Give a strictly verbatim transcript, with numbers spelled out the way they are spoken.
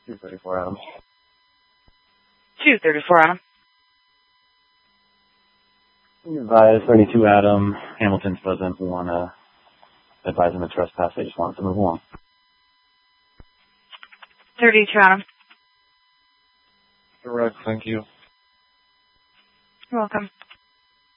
two thirty-four, Adam. two thirty-four, Adam. Advise thirty-two, Adam. Hamilton's present. We want to advise him to trespass. They just want to move along. thirty-two, Adam. Correct, thank you. You're welcome.